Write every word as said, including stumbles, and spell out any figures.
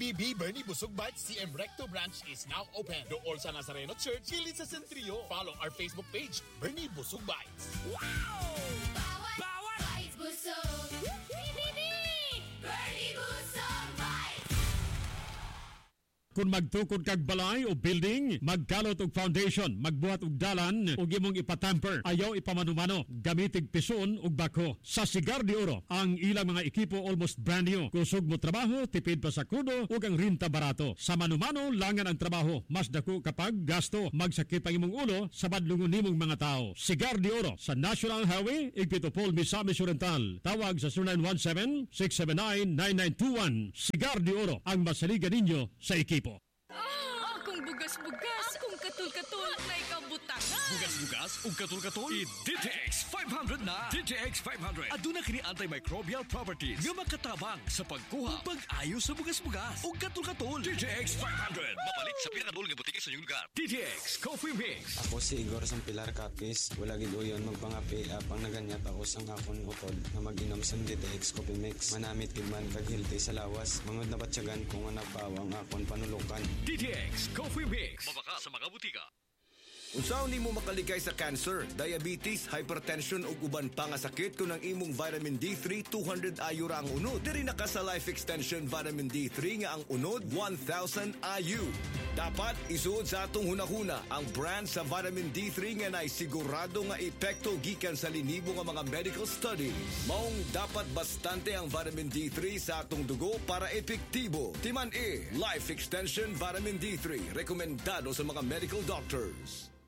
B B Bernie Busog Bites C M Recto branch is now open. Dool sa Nazareno Church, Kilid sa Centrio. Follow our Facebook page, Bernie Busog Bites. Wow! Bawat! Bawat! Bites Busog! Bibi! Bernie Busog Bites! Kung magtukod kag balay o building, magkalot og foundation, magbuhat og dalan ug imong ipatamper, ayaw ipamanumano, gamitig pison ug bako. Sa Cigar de Oro, ang ilang mga ekipo almost brand new. Kusog mo trabaho, tipid pa sa kudo ug ang rinta barato. Sa manumano langan ang trabaho, mas dako kapag gasto. Magsakit ang imong ulo sa badlungon nimong mga tao. Cigar de Oro sa National Highway, Igpitopol, Misamis Oriental. Tawag sa zero nine one seven, six seven nine, nine nine two one. Cigar de Oro, ang masaligan ninyo sa ekipo. Ah, akong bugas-bugas, akong katul-katul, na ikabutangan. Bugas-bugas ug katul-katul, i-D T X five hundred na. D T X five hundred. Aduna kini antimicrobial properties nga makatabang sa pagkuha ug pag-ayo sa bugas-bugas ug katul-katul. D T X five hundred. Mapalit sa pinakadul nga butike sa inyong lugar. D T X Coffee Mix. Ako si Igor Sampilar Capis. Wala gid uyon magpangapi apang naganyat ako sang akon utod na mag-inom sa D T X Coffee Mix. Manamit gid man kag hilti sa lawas. Mangod na batyagan kung anak pawang akon panulukan. D T X Coffee Mix. Mabaka sa mga butika. Unsaon nimo makaligay sa cancer, diabetes, hypertension ug uban pa nga sakit kung ang imong vitamin D three two hundred I U ra ang unod. Diri na ka sa Life Extension Vitamin D three nga ang unod one thousand I U. Dapat isuod sa atong hunahuna ang brand sa vitamin D three nga nay sigurado nga epekto gikan sa linibo nga mga medical studies. Maong dapat bastante ang vitamin D three sa atong dugo para epektibo. Timan e, Life Extension Vitamin D three, rekomendado sa mga medical doctors.